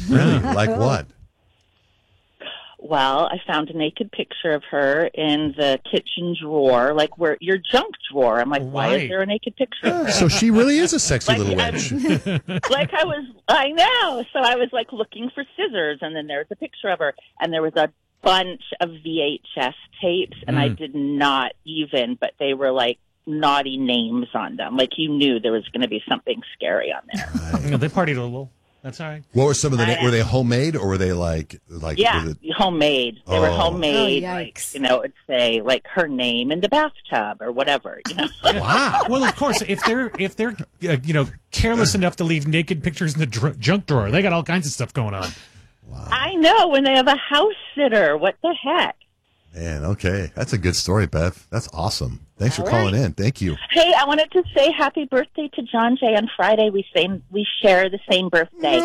Really? Like what? Well, I found a naked picture of her in the kitchen drawer, like where your junk drawer. I'm like, why is there a naked picture of her? So she really is a sexy little witch. I know. So I was like looking for scissors, and then there's a picture of her, and there was a bunch of VHS tapes, and I did not even, but they were like naughty names on them. Like you knew there was going to be something scary on there. Right. They partied a little. That's all right. What were some of the? Were they homemade or were they like? Yeah, homemade. They were homemade. Oh, like, it would say like her name in the bathtub or whatever. Wow. Well, of course, if they're careless enough to leave naked pictures in the junk drawer, they got all kinds of stuff going on. Wow. I know, when they have a house sitter. What the heck? Man, okay. That's a good story, Bev. That's awesome. Thanks for calling in. Thank you. Hey, I wanted to say happy birthday to John Jay on Friday. We share the same birthday.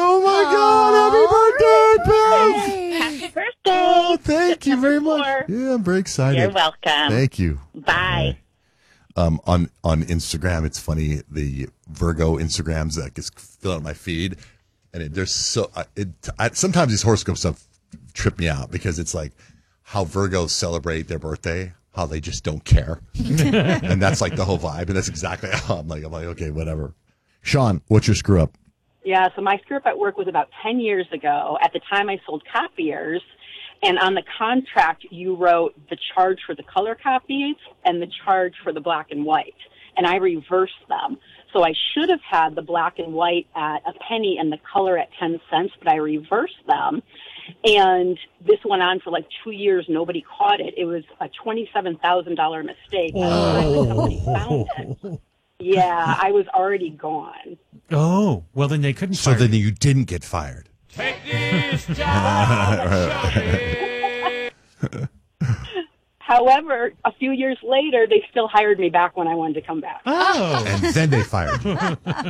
Oh, my God. Happy birthday, Bev. Happy birthday. Oh, thank you very much. Yeah, I'm very excited. You're welcome. Thank you. Bye. On Instagram, it's funny, the Virgo Instagrams that gets filled out my feed. And sometimes these horoscope stuff trip me out because it's like how Virgos celebrate their birthday, how they just don't care. And that's like the whole vibe. And that's exactly how I'm like, okay, whatever. Sean, what's your screw up? Yeah, so my screw up at work was about 10 years ago. At the time I sold copiers, and on the contract you wrote the charge for the color copies and the charge for the black and white. And I reversed them. So I should have had the black and white at a penny and the color at 10 cents, but I reversed them. And this went on for like 2 years. Nobody caught it. It was a $27,000 mistake. Somebody found it. Yeah, I was already gone. Oh, well, then they couldn't fire So then you didn't get fired. Take this job. However, a few years later, they still hired me back when I wanted to come back. Oh. And then they fired you.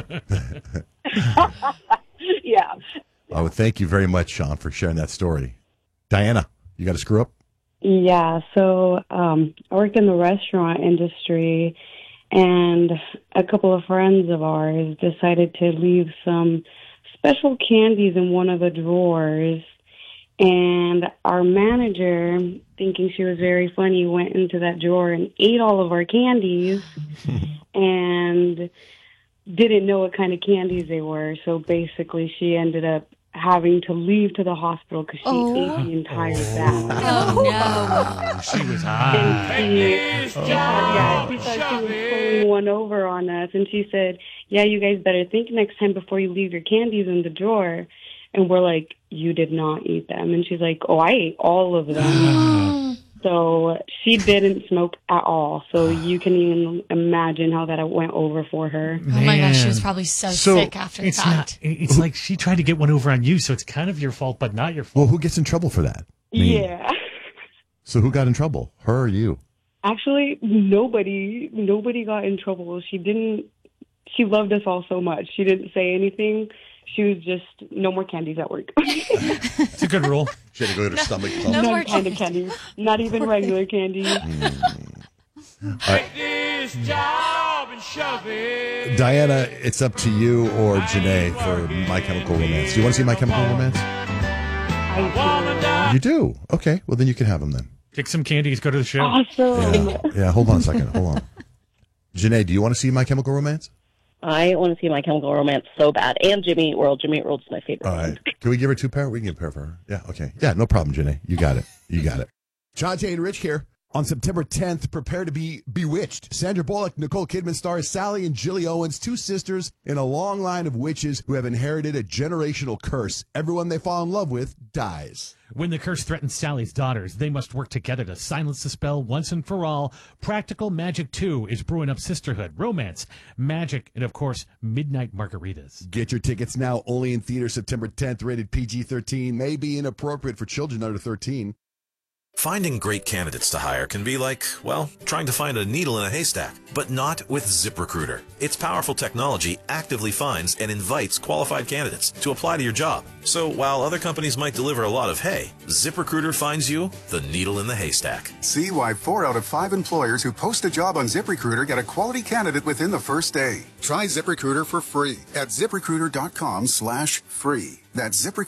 Yeah. Oh, thank you very much, Sean, for sharing that story. Diana, you got a screw up? Yeah, so I work in the restaurant industry, and a couple of friends of ours decided to leave some special candies in one of the drawers. And our manager, thinking she was very funny, went into that drawer and ate all of our candies and didn't know what kind of candies they were. So basically, she ended up having to leave to the hospital because she ate the entire bag. Oh, no. She was high. And she thought she was pulling one over on us. And she said, yeah, you guys better think next time before you leave your candies in the drawer. And we're like, you did not eat them. And she's like, oh, I ate all of them. So she didn't smoke at all. So you can even imagine how that went over for her. Oh, my gosh, she was probably so sick after the fact. It's like she tried to get one over on you, so it's kind of your fault, but not your fault. Well, who gets in trouble for that? Yeah. So who got in trouble? Her or you? Actually, nobody got in trouble. She loved us all so much. She didn't say anything. She was just, no more candies at work. It's a good rule. She had to go to her stomach. No more kind of candies. Not even regular candy. Take this job and shove it. Diana, it's up to you or Janae for My Chemical Romance. Do you want to see My Chemical Romance? I You do? Okay. Well, then you can have them then. Take some candies, go to the show. Awesome. Yeah, hold on a second. Hold on. Janae, do you want to see My Chemical Romance? I want to see My Chemical Romance so bad. And Jimmy Eat World. Jimmy Eat World's my favorite. All right. Can we give her 2 pair? We can give a pair for her. Yeah, okay. Yeah, no problem, Janae. You got it. You got it. John, Jay, and Rich here. On September 10th, prepare to be bewitched. Sandra Bullock, Nicole Kidman stars Sally and Jilly Owens, 2 sisters in a long line of witches who have inherited a generational curse. Everyone they fall in love with dies. When the curse threatens Sally's daughters, they must work together to silence the spell once and for all. Practical Magic 2 is brewing up sisterhood, romance, magic, and, of course, midnight margaritas. Get your tickets now, only in theaters September 10th, rated PG-13. May be inappropriate for children under 13. Finding great candidates to hire can be like, well, trying to find a needle in a haystack, but not with ZipRecruiter. Its powerful technology actively finds and invites qualified candidates to apply to your job. So while other companies might deliver a lot of hay, ZipRecruiter finds you the needle in the haystack. See why 4 out of 5 employers who post a job on ZipRecruiter get a quality candidate within the first day. Try ZipRecruiter for free at ZipRecruiter.com/free. That's ZipRecruiter.